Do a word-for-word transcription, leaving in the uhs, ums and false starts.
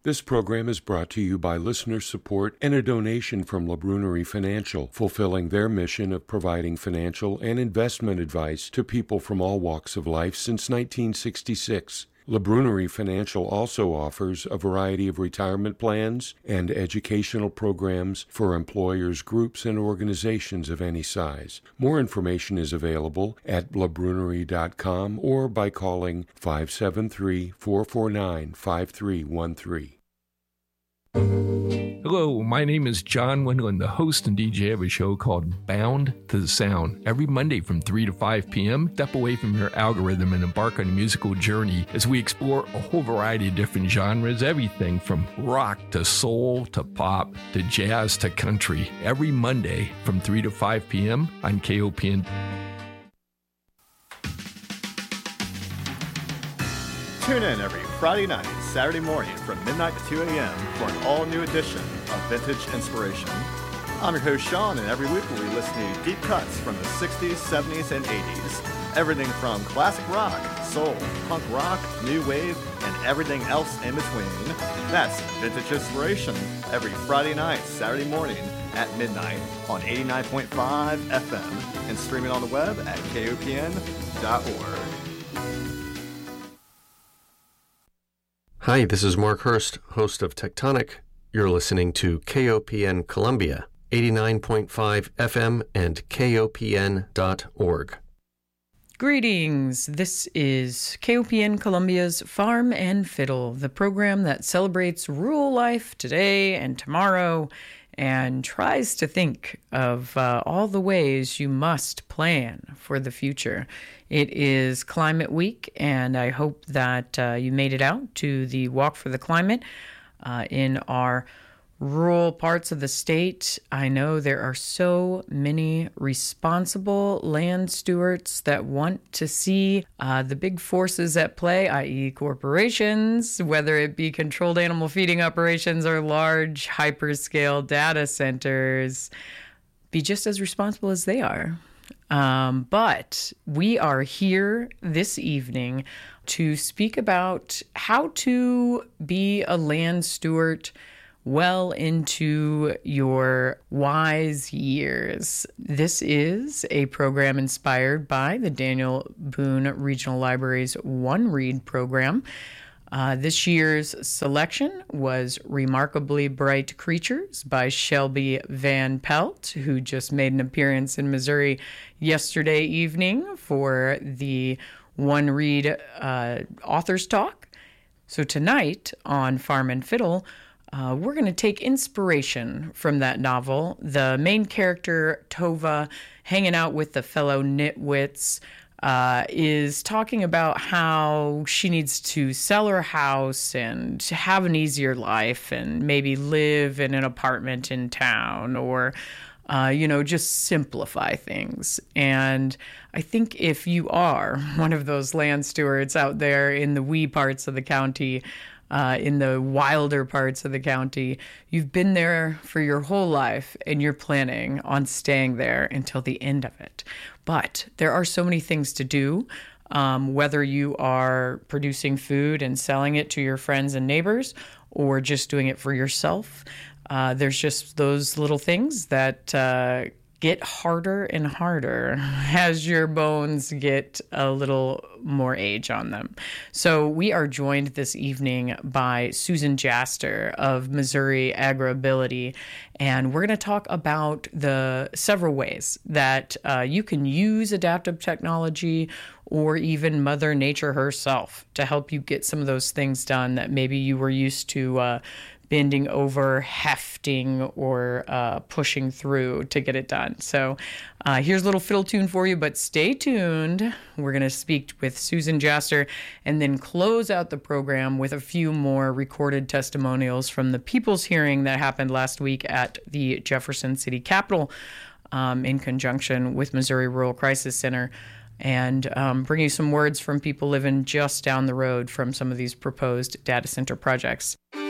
This program is brought to you by listener support and a donation from LeBrunerie Financial, fulfilling their mission of providing financial and investment advice to people from all walks of life since nineteen sixty-six. LeBrunerie Financial also offers a variety of retirement plans and educational programs for employers, groups, and organizations of any size. More information is available at lebrunerie dot com or by calling five seven three, four four nine, five three one three. Hello, my name is John Wendland, the host and D J of a show called Bound to the Sound. Every Monday from three to five p.m., step away from your algorithm and embark on a musical journey as we explore a whole variety of different genres, everything from rock to soul to pop to jazz to country. Every Monday from three to five p.m. on K O P N. Tune in every Friday night and Saturday morning from midnight to two a.m. for an all-new edition of Vintage Inspiration. I'm your host, Sean, and every week we'll be listening to deep cuts from the sixties, seventies, and eighties. Everything from classic rock, soul, punk rock, new wave, and everything else in between. That's Vintage Inspiration every Friday night, Saturday morning at midnight on eighty-nine point five F M and streaming on the web at K O P N dot org. Hi, this is Mark Hurst, host of Tectonic. You're listening to K O P N Columbia, eighty-nine point five F M and K O P N dot org. Greetings. This is K O P N Columbia's Farm and Fiddle, the program that celebrates rural life today and tomorrow and tries to think of uh, all the ways you must plan for the future. It is Climate Week, and I hope that uh, you made it out to the Walk for the Climate uh, in our rural parts of the state. I know there are so many responsible land stewards that want to see uh, the big forces at play, that is corporations, whether it be controlled animal feeding operations or large hyperscale data centers, be just as responsible as they are. Um, but we are here this evening to speak about how to be a land steward well into your wise years. This is a program inspired by the Daniel Boone Regional Library's One Read program. Uh, this year's selection was Remarkably Bright Creatures by Shelby Van Pelt, who just made an appearance in Missouri yesterday evening for the One Read uh, Authors Talk. So tonight on Farm and Fiddle, Uh, we're going to take inspiration from that novel. The main character, Tova, hanging out with the fellow nitwits, uh, is talking about how she needs to sell her house and have an easier life and maybe live in an apartment in town or, uh, you know, just simplify things. And I think if you are one of those land stewards out there in the wee parts of the county, Uh, in the wilder parts of the county, you've been there for your whole life and you're planning on staying there until the end of it. But there are so many things to do, um, whether you are producing food and selling it to your friends and neighbors or just doing it for yourself. Uh, there's just those little things that uh, get harder and harder as your bones get a little more age on them. So we are joined this evening by Susan Jaster of Missouri Agro-Ability, and we're going to talk about the several ways that uh, you can use adaptive technology or even Mother Nature herself to help you get some of those things done that maybe you were used to uh, bending over, hefting, or uh, pushing through to get it done. So uh, here's a little fiddle tune for you, but stay tuned. We're going to speak with Susan Jaster and then close out the program with a few more recorded testimonials from the People's Hearing that happened last week at the Jefferson City Capitol um, in conjunction with Missouri Rural Crisis Center, and um, bring you some words from people living just down the road from some of these proposed data center projects.